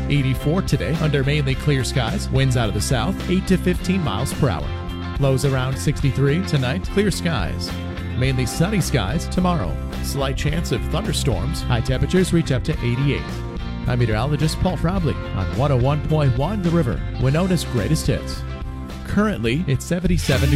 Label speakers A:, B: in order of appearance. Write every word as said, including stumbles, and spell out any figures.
A: eighty-four today under mainly clear skies. Winds out of the south, eight to fifteen miles per hour. Lows around sixty-three tonight. Clear skies. Mainly sunny skies tomorrow. Slight chance of thunderstorms. High temperatures reach up to eighty-eight. I'm meteorologist Paul Frobley on one oh one point one The River, Winona's greatest hits. Currently, it's seventy-seven degrees.